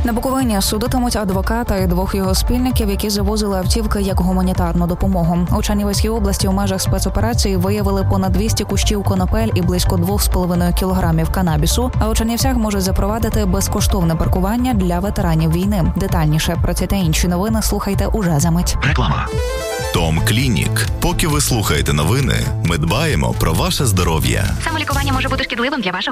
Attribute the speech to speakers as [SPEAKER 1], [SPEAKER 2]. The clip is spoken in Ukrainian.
[SPEAKER 1] На Буковині судитимуть адвоката і двох його спільників, які завозили автівки як гуманітарну допомогу. У Чернівецькій області у межах спецоперації виявили понад 200 кущів конопель і близько 2,5 кілограмів канабісу. А у Чернівцях можуть запровадити безкоштовне паркування для ветеранів війни. Детальніше про ці та інші новини слухайте уже за мить.
[SPEAKER 2] Реклама. Том Клінік. Поки ви слухаєте новини, ми дбаємо про ваше здоров'я.
[SPEAKER 3] Самолікування може бути шкідливим для вашого